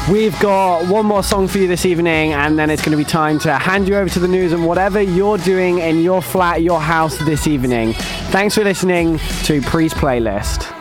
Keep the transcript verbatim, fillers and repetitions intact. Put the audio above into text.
We've got one more song for you this evening, and then it's going to be time to hand you over to the news and whatever you're doing in your flat, your house this evening. Thanks for listening to Pre's Playlist.